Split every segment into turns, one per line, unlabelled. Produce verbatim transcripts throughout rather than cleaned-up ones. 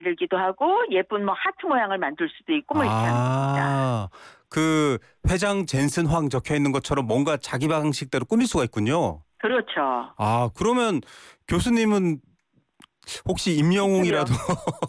만들기도 하고 예쁜 뭐 하트 모양을 만들 수도 있고 뭐 이렇게 하는 겁니다.
아, 그 회장 젠슨 황 적혀 있는 것처럼 뭔가 자기 방식대로 꾸밀 수가 있군요.
그렇죠.
아, 그러면 교수님은 혹시
직접이요.
임영웅이라도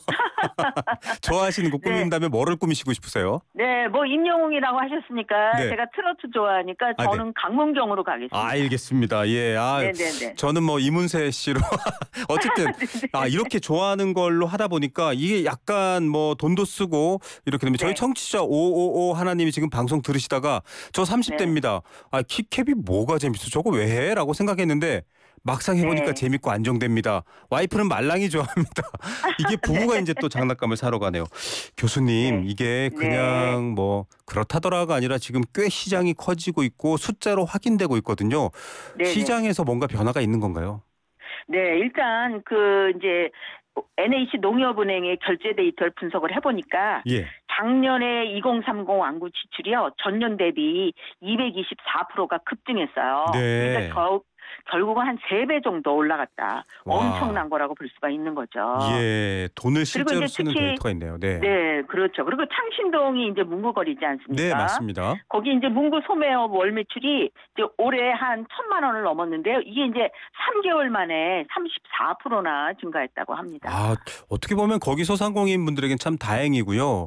좋아하시는 거
네.
꾸민다면 뭐를 꾸미시고 싶으세요?
네, 뭐 임영웅이라고 하셨으니까
네.
제가 트로트 좋아하니까
아, 네.
저는 강문경으로
아,
가겠습니다.
알겠습니다. 예. 아,
네네네.
저는 뭐 이문세 씨로 어쨌든 아, 이렇게 좋아하는 걸로 하다 보니까 이게 약간 뭐 돈도 쓰고 이렇게 되면 저희
네,
청취자 오오오 하나님이 지금 방송 들으시다가 저 삼십
네,
대입니다. 아, 킥캡이 뭐가 재밌어? 저거 왜 해? 라고 생각했는데 막상 해보니까
네.
재밌고 안정됩니다. 와이프는 말랑이 좋아합니다. 이게
네,
부부가 이제 또 장난감을 사러 가네요. 교수님,
네,
이게
네,
그냥 뭐 그렇다더라가 아니라 지금 꽤 시장이 커지고 있고 숫자로 확인되고 있거든요.
네네.
시장에서 뭔가 변화가 있는 건가요?
네, 일단 그 이제 엔에이치 농협은행의 결제 데이터를 분석을 해보니까
예.
작년에 이공삼공 완구 지출이요 전년 대비 이백이십사 퍼센트가 급등했어요. 그러니까
네.
겨, 결국은 한 세 배 정도 올라갔다. 엄청난
와.
거라고 볼 수가 있는 거죠.
예. 돈을
그리고
실제로
이제
쓰는
특히
데이터가 있네요. 네.
네, 그렇죠. 그리고 창신동이 이제 문구거리지
네,
않습니까?
맞습니다.
거기 이제 문구 소매업 월 매출이 이제 올해 한 천만 원을 넘었는데요. 이게 이제 삼 개월 만에 삼십사 퍼센트나 증가했다고 합니다.
아, 어떻게 보면 거기 소상공인 분들에겐 참 다행이고요.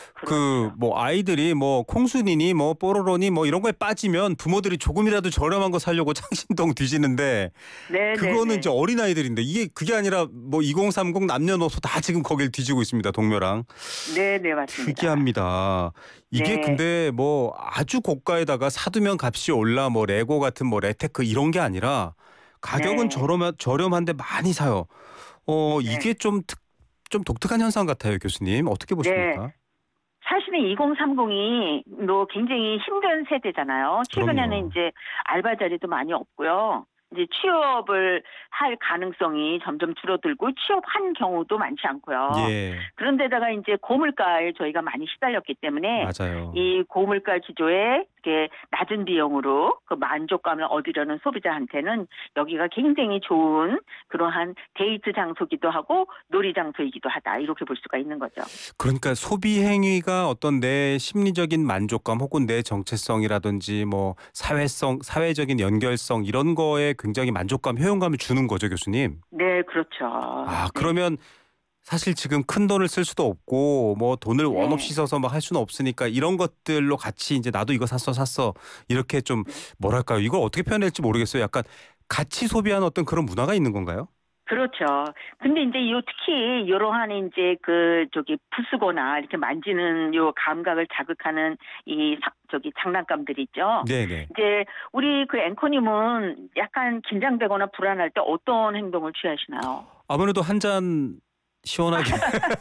그
그렇죠.
뭐 아이들이 뭐 콩순이니 뭐 뽀로로니 뭐 이런 거에 빠지면 부모들이 조금이라도 저렴한 거 사려고 창신동 뒤지는데 그거는 이제
네네네.
어린아이들인데 이게 그게 아니라 뭐 이공삼공 남녀노소 다 지금 거길 뒤지고 있습니다. 동묘랑.
네네, 맞습니다.
특이합니다. 이게
네,
근데 뭐 아주 고가에다가 사두면 값이 올라 뭐 레고 같은 뭐 레테크 이런 게 아니라 가격은
네,
저렴 저렴한데 많이 사요. 어, 이게
네,
좀 특, 좀 독특한 현상 같아요, 교수님. 어떻게
네.
보십니까?
사실은 이공삼공이 뭐 굉장히 힘든 세대잖아요. 최근에는
그럼요.
이제 알바 자리도 많이 없고요. 이제 취업을 할 가능성이 점점 줄어들고 취업한 경우도 많지 않고요.
예,
그런데다가 이제 고물가에 저희가 많이 시달렸기 때문에
맞아요.
이 고물가 기조에 이렇게 낮은 비용으로 그 만족감을 얻으려는 소비자한테는 여기가 굉장히 좋은 그러한 데이트 장소기도 하고 놀이 장소이기도 하다. 이렇게 볼 수가 있는 거죠.
그러니까 소비 행위가 어떤 내 심리적인 만족감 혹은 내 정체성이라든지 뭐 사회성, 사회적인 연결성 이런 거에 굉장히 만족감, 효용감을 주는 거죠, 교수님.
네, 그렇죠.
아,
네.
그러면 사실 지금 큰 돈을 쓸 수도 없고 뭐 돈을 원
네.
없이 써서 막 할 수는 없으니까 이런 것들로 같이 이제 나도 이거 샀어 샀어 이렇게 좀
네.
뭐랄까요? 이걸 어떻게 표현할지 모르겠어요. 약간 같이 소비하는 어떤 그런 문화가 있는 건가요?
그렇죠. 근데 이제 요 특히 이러한 이제 그 저기 부수거나 이렇게 만지는 요 감각을 자극하는 이 사- 저기 장난감들 있죠.
네네.
이제 우리 그 앵커님은 약간 긴장되거나 불안할 때 어떤 행동을 취하시나요?
아무래도 한 잔 시원하게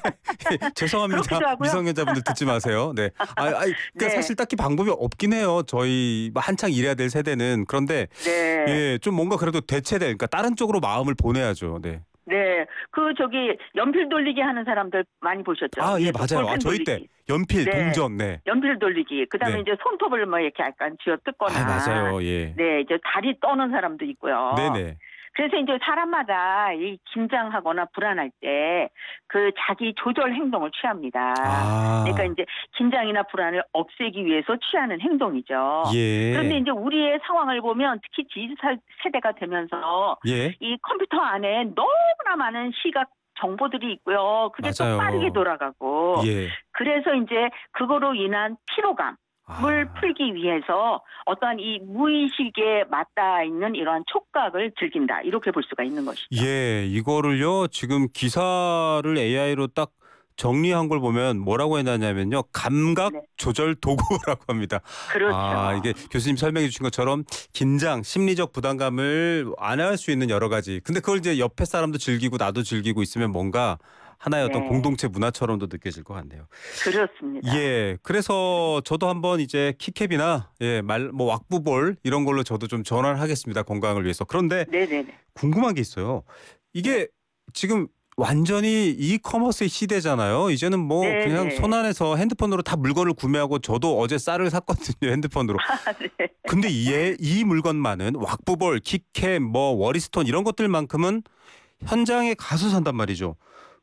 죄송합니다.
그렇기도 하고요.
미성년자분들 듣지 마세요. 네. 아, 아, 그러니까
네,
사실 딱히 방법이 없긴 해요. 저희 뭐 한창 일해야 될 세대는 그런데
네.
예, 좀 뭔가 그래도 대체될, 그러니까 다른 쪽으로 마음을 보내야죠. 네.
네, 그 저기 연필 돌리기 하는 사람들 많이 보셨죠?
아, 예,
위에서
맞아요. 아,
볼펜
저희 때
돌리기.
연필,
네,
동전, 네,
연필 돌리기. 그다음에
네.
이제 손톱을 뭐 이렇게 약간 쥐어
아,
뜯거나,
맞아요. 예,
네, 이제 다리 떠는 사람도 있고요.
네네.
그래서 이제 사람마다 이 긴장하거나 불안할 때 그 자기 조절 행동을 취합니다. 그러니까
아,
이제 긴장이나 불안을 없애기 위해서 취하는 행동이죠. 그런데
예,
이제 우리의 상황을 보면 특히 디지털 세대가 되면서
예,
이 컴퓨터 안에 너무나 많은 시각 정보들이 있고요. 그게 또 빠르게
맞아요.
돌아가고.
예,
그래서 이제 그거로 인한 피로감. 을
아,
풀기 위해서 어떠한 이 무의식에 맞닿아 있는 이러한 촉각을 즐긴다. 이렇게 볼 수가 있는 것이죠.
예, 이거를요 지금 기사를 에이아이로 딱 정리한 걸 보면 뭐라고 해놨냐면요 감각
네.
조절 도구라고 합니다. 아,
그렇죠.
이게 교수님 설명해 주신 것처럼 긴장, 심리적 부담감을 완화할 수 있는 여러 가지. 근데 그걸 이제 옆에 사람도 즐기고 나도 즐기고 있으면 뭔가 하나의 어떤
네.
공동체 문화처럼도 느껴질 것 같네요.
그렇습니다.
예, 그래서 저도 한번 이제 키캡이나 예, 말 뭐 왁부볼 이런 걸로 저도 좀 전환을 하겠습니다. 건강을 위해서. 그런데
네네네.
궁금한 게 있어요.
네.
이게 지금 완전히 이커머스의 시대잖아요. 이제는 뭐 그냥 손
네네.
안에서 핸드폰으로 다 물건을 구매하고 저도 어제 쌀을 샀거든요. 핸드폰으로.
네.
근데 이에 이 물건만은 왁부볼, 키캡, 뭐 워리스톤 이런 것들만큼은 현장에 가서 산단 말이죠.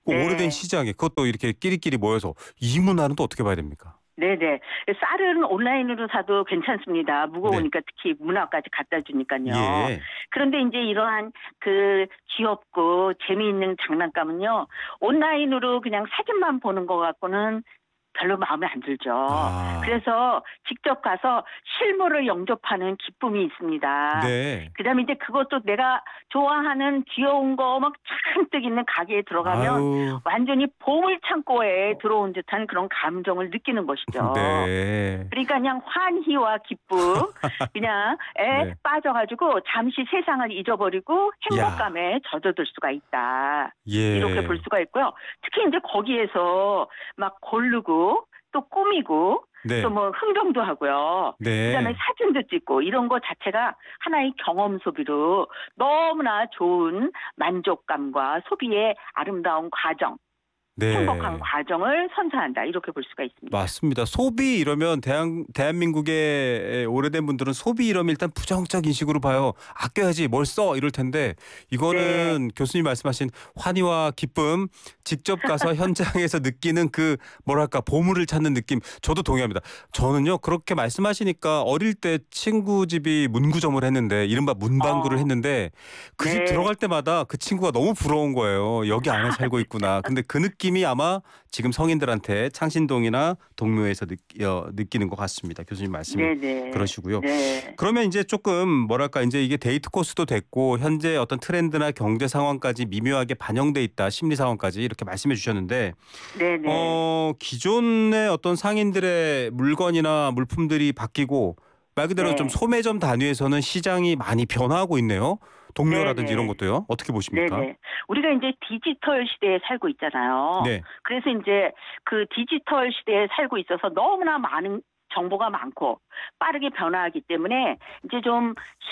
그 오래된
네.
시장에 그것도 이렇게 끼리끼리 모여서 이 문화는 또 어떻게 봐야 됩니까?
네네. 쌀은 온라인으로 사도 괜찮습니다.
네.
무거우니까 특히 문화까지 갖다 주니까요.
예.
그런데 이제 이러한 그 귀엽고 재미있는 장난감은요. 온라인으로 그냥 사진만 보는 것 갖고는 별로 마음에 안 들죠.
아.
그래서 직접 가서 실물을 영접하는 기쁨이 있습니다.
네.
그다음에 이제 그것도 내가 좋아하는 귀여운 거 막 잔뜩 있는 가게에 들어가면
아유.
완전히 보물 창고에 들어온 듯한 그런 감정을 느끼는 것이죠.
네.
그러니까 그냥 환희와 기쁨, 그냥 에
네.
빠져가지고 잠시 세상을 잊어버리고
야.
행복감에 젖어들 수가 있다. 이렇게 볼
예.
수가 있고요. 특히 이제 거기에서 막 고르고 또 꾸미고 또
네.
뭐 흥정도 하고요. 그다음에
네.
사진도 찍고 이런 거 자체가 하나의 경험 소비로 너무나 좋은 만족감과 소비의 아름다운 과정, 행복한
네.
과정을 선사한다. 이렇게 볼 수가 있습니다.
맞습니다. 소비 이러면 대한 대한민국의 오래된 분들은 소비 이러면 일단 부정적 인식으로 봐요. '아껴야지. 뭘 써.' 이럴 텐데
네.
이거는 교수님 말씀하신 환희와 기쁨, 직접 가서 현장에서 느끼는 그 뭐랄까 보물을 찾는 느낌 저도 동의합니다. 저는요 그렇게 말씀하시니까 어릴 때 친구 집이 문구점을 했는데 이른바 문방구를
어.
했는데 그 집
네.
들어갈 때마다 그 친구가 너무 부러운 거예요. 여기 안에 살고 있구나. 근데 그 느낌이 아마 지금 성인들한테 창신동이나 동묘에서 느끼 어 느끼는 것 같습니다. 교수님 말씀이
네네.
그러시고요.
네.
그러면 인제 쪼끔 뭐랄까 인제 이게 데이트 코스도 됐고 현재 어떤 트렌드나 경제 상황까지 미묘하게 반영돼 있다. 심리 상황까지 이렇게 말씀해 주셨는데
네네.
어 기존의 어떤 상인들의 물건이나 물품들이 바뀌고 말 그대로 좀
네.
소매점 단위에서는 시장이 많이 변화하고 있네요. 동묘라든지 이런
네네.
것도요. 어떻게 보십니까?
네네. 우리가 인제 디지털 시대에 살고 있잖아요.
네.
그래서 인제 그 디지털 시대에 살고 있어서 너무나 많은 정보가 많고 빠르게 변화하기 때문에 이제 좀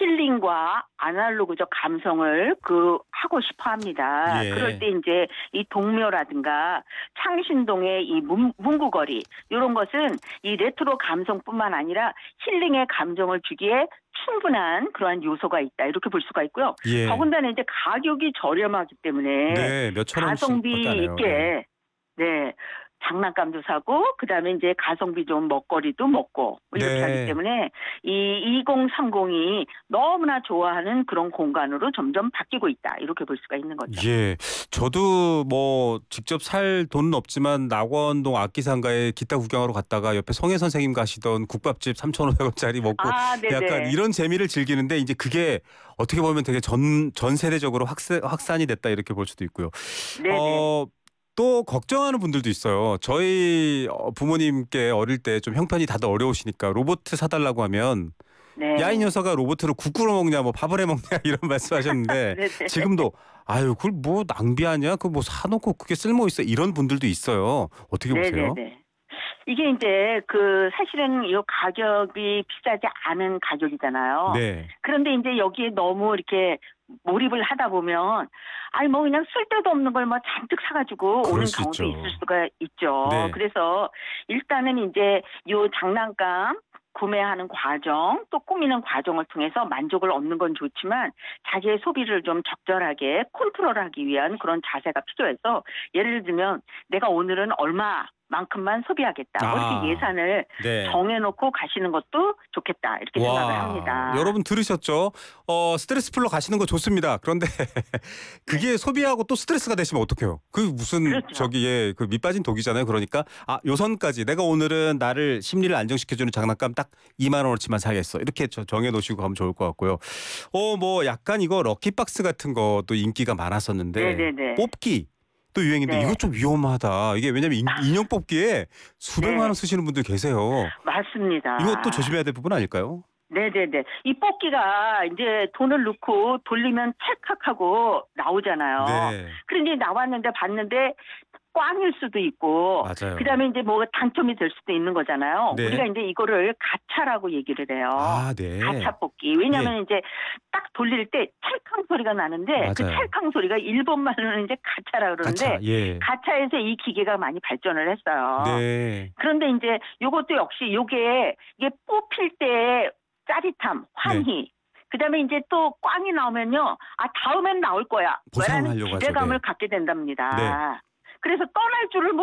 힐링과 아날로그적 감성을 그 하고 싶어 합니다. 그럴
예.
때 인제 이 동묘라든가 창신동의 이 문 문구거리 요런 것은 이 레트로 감성뿐만 아니라 힐링의 감정을 주기에 충분한 그러한 요소가 있다. 이렇게 볼 수가 있고요.
예.
더군다나 이제 가격이 저렴하기 때문에
네. 몇천 원씩밖에 안
가성비
해요. 예.
있게 네. 장난감도 사고 그다음에 인제 가성비 좋은 먹거리도 먹고 뭐 이렇게 하기
네.
때문에 이 이공삼공이 너무나 좋아하는 그런 공간으로 점점 바뀌고 있다. 이렇게 볼 수가 있는 거죠.
예. 저도 뭐 직접 살 돈은 없지만 낙원동 악기상가에 기타 구경하러 갔다가 옆에 성혜 선생님 가시던 국밥집 삼천오백 원짜리 먹고
아
약간
네네.
이런 재미를 즐기는데 인제 그게 어떻게 보면 되게 전 전 세대적으로 확스 확산이 됐다 이렇게 볼 수도 있고요.
네네.
어 또 걱정하는 분들도 있어요. 저희 어 부모님께 어릴 때 좀 형편이 다들 어려우시니까 로보트 사 달라고 하면 "야 이
네.
녀석아 로봇으로 국 끓여 먹냐 뭐 밥을 해 먹냐." 이런 말씀하셨는데
네네.
지금도 "아유 그걸 뭐 낭비하냐? 그거 뭐 사 놓고 그게 쓸모 있어." 이런 분들도 있어요. 어떻게 보세요?
네네네. 이게 인제 그 사실은 요 가격이 비싸지 않은 가격이잖아요.
네.
그런데 인제 여기에 너무 이렇게 몰입을 하다 보면 아이 뭐 그냥 쓸데도 없는 걸 뭐 잔뜩 사 가지고
그럴
오는
수
경우도
있죠.
있을 수가 있죠.
네.
그래서 일단은 인제 요 장난감 구매하는 과정 또 꾸미는 과정을 통해서 만족을 얻는 건 좋지만 자기의 소비를 좀 적절하게 컨트롤하기 위한 그런 자세가 필요해서 예를 들면 '내가 오늘은 얼마만큼만 소비하겠다.' 뭐 이렇게
아.
예산을
네.
정해 놓고 가시는 것도 좋겠다. 이렇게 생각을
와.
합니다.
여러분 들으셨죠? 어 스트레스 풀러 가시는 거 좋습니다. 그런데
네.
그게 소비하고 또 스트레스가 되시면 어떡해요? 그게 무슨
그렇죠.
저기 예 그 밑 빠진 독이잖아요. 그러니까 '아 요 선까지 내가 오늘은 나를 심리를 안정시켜 주는 장난감 딱 이만 원어치만 사겠어.' 이렇게 저 정해 놓으시고 가면 좋을 것 같고요. 어 뭐 약간 이거 럭키박스 같은 것도 인기가 많았었는데
네네네.
뽑기 또 유행인데 이거
네.
좀 위험하다. 이게 왜냐면 인 인형 뽑기에 수백만 원
네.
쓰시는 분들 계세요. 이것도
맞습니다.
조심해야 될 부분 아닐까요?
네네네. 이 뽑기가 인제 돈을 넣고 돌리면 찰칵하고 나오잖아요.
네.
그런데 나왔는데 봤는데 꽝일 수도 있고
맞아요.
그다음에 인제 뭐가 당첨이 될 수도 있는 거잖아요. 우리가
네.
인제 이거를 가차라고 얘기를 해요.
아 네.
가차 뽑기.
예.
왜냐하면 인제 딱 돌릴 때 찰캉 소리가 나는데 그
맞아요.
찰캉 소리가 일본 말로는 인제 가차라
가차.
그러는데
예.
가차에서 이 기계가 많이 발전을 했어요.
네.
그런데 인제 요것도 역시 요게 이게 뽑힐 때의 짜릿함,
네.
환희 그다음에 인제 또 꽝이 나오면요. '아 다음엔 나올 거야.' 라는
보상하려고 하죠.
기대감을
네.
갖게
네.
된답니다. 그래서 떠날 줄을